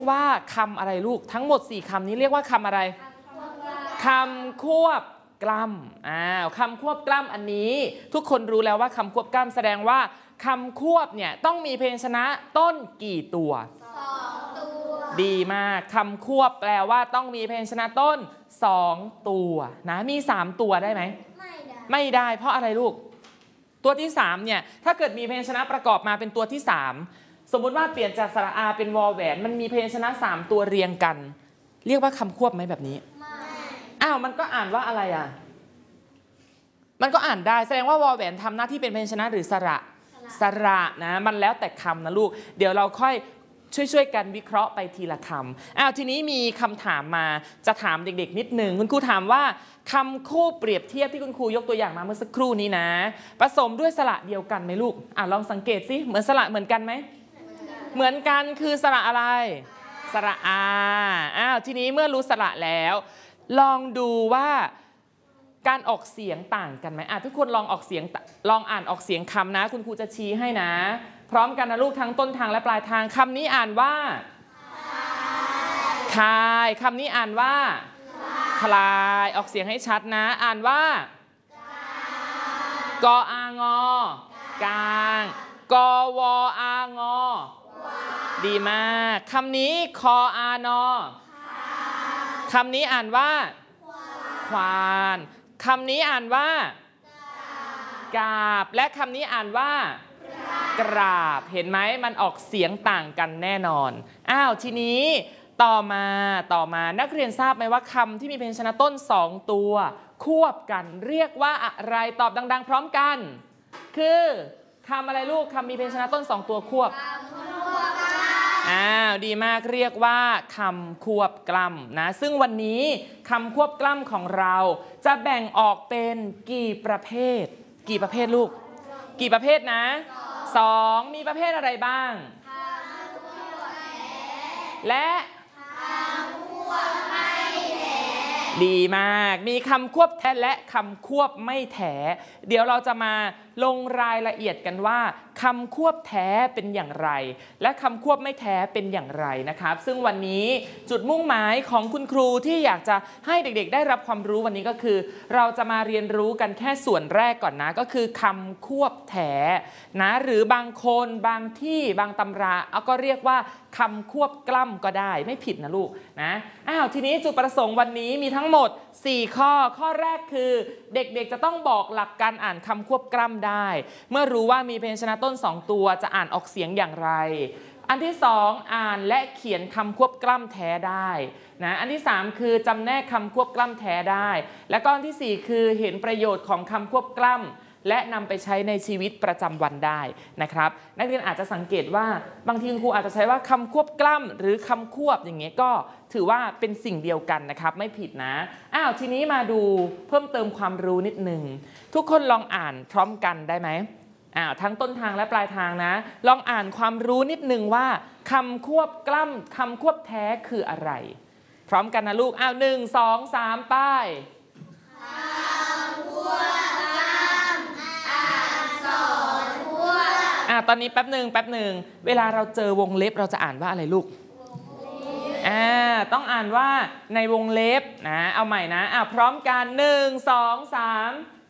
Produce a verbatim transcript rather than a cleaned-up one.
ว่าคำอะไรลูกทั้งหมดสี่คำนี้เรียกว่าคำอะไรคำควบกล้ำอ้าวคำควบกล้ำอันนี้ทุกคนรู้แล้วว่าคำควบกล้ำแสดงว่าคำควบเนี่ยต้องมีพยัญชนะต้นกี่ตัวสองตัวดีมากคำควบแปลว่าต้องมีพยัญชนะต้นสองตัวนะมีสามตัวได้ไหมไม่ได้ไม่ได้เพราะอะไรลูกตัวที่สามเนี่ยถ้าเกิดมีพยัญชนะประกอบมาเป็นตัวที่สามสมมุติว่าเปลี่ยนจากสระอาเป็นวอแหวนมันมีพยัญชนะสามตัวเรียงกันเรียกว่าคำควบไหมแบบนี้ไม่อ้าวมันก็อ่านว่าอะไรอ่ะมันก็อ่านได้แสดงว่าวอแหวนทำหน้าที่เป็นพยัญชนะหรือสระสระนะมันแล้วแต่คำนะลูกเดี๋ยวเราค่อยช่วยๆกันวิเคราะห์ไปทีละคำอ้าวทีนี้มีคำถามมาจะถามเด็กๆนิดหนึ่งคุณครูถามว่าคำคู่เปรียบเทียบที่คุณครูยกตัวอย่างมาเมื่อสักครู่นี้นะผสมด้วยสระเดียวกันไหมลูกอ่ะลองสังเกตสิเหมือนสระเหมือนกันไหมเหมือนกันคือสระอะไรสระอาอ้าวทีนี้เมื่อรู้สระแล้วลองดูว่าการออกเสียงต่างกันไหมอ่ะทุกคนลองออกเสียงลองอ่านออกเสียงคำนะคุณครูจะชี้ให้นะพร้อมกันนะลูกทั้งต้นทางและปลายทางคำนี้อ่านว่าคายคำนี้อ่านว่าคลายออกเสียงให้ชัดนะอ่านว่ากออางอกางกอวออางอดีมากคำนี้คออานอคำนี้อ่านว่าควานคำนี้อ่านว่ากาบและคำนี้อ่านว่ากราบเห็นไหมมันออกเสียงต่างกันแน่นอนอ้าวทีนี้ต่อมาต่อมานักเรียนทราบไหมว่าคำที่มีพยัญชนะต้นสองตัวควบกันเรียกว่าอะไรตอบดังๆพร้อมกันคือคำอะไรลูกคำมีพยัญชนะต้นสองตัวควบอ้าวดีมากเรียกว่าคำควบกล้ำนะซึ่งวันนี้คำควบกล้ำของเราจะแบ่งออกเป็นกี่ประเภทกี่ประเภทลูกกี่ประเภทนะสองมีประเภทอะไรบ้างและดีมากมีคำควบแท้และคำควบไม่แท้เดี๋ยวเราจะมาลงรายละเอียดกันว่าคำควบแท้เป็นอย่างไรและคำควบไม่แท้เป็นอย่างไรนะครับซึ่งวันนี้จุดมุ่งหมายของคุณครูที่อยากจะให้เด็กๆได้รับความรู้วันนี้ก็คือเราจะมาเรียนรู้กันแค่ส่วนแรกก่อนนะก็คือคำควบแท้นะหรือบางคนบางที่บางตำราเอาก็เรียกว่าคำควบกล้ำก็ได้ไม่ผิดนะลูกนะอ้าวทีนี้จุดประสงค์วันนี้มีทั้งหมดสี่ข้อข้อแรกคือเด็กๆจะต้องบอกหลักการอ่านคำควบกล้ำได้เมื่อรู้ว่ามีพยัญชนะต้นสองตัวจะอ่านออกเสียงอย่างไรอันที่สองอ่านและเขียนคำควบกล้ำแท้ได้นะอันที่สามคือจำแนกคำควบกล้ำแท้ได้และก็อันที่สี่คือเห็นประโยชน์ของคำควบกล้ำและนำไปใช้ในชีวิตประจำวันได้นะครับนักเรียนอาจจะสังเกตว่าบางทีคุณครูอาจจะใช้ว่าคำควบกล้ำหรือคำควบอย่างเงี้ยก็ถือว่าเป็นสิ่งเดียวกันนะครับไม่ผิดนะอ้าวทีนี้มาดูเพิ่มเติมความรู้นิดนึงทุกคนลองอ่านพร้อมกันได้ไหมอ้าวทั้งต้นทางและปลายทางนะลองอ่านความรู้นิดนึงว่าคำควบกล้ำคำควบแท้คืออะไรพร้อมกันนะลูกอ้าวหนึ่งสองสามป้ายอ่าตอนนี้แป๊บหนึ่งแป๊บหนึ่งเวลาเราเจอวงเล็บเราจะอ่านว่าอะไรลูกอ่าต้องอ่านว่าในวงเล็บนะเอาใหม่นะอ่าพร้อมกันหนึ่งสองสาม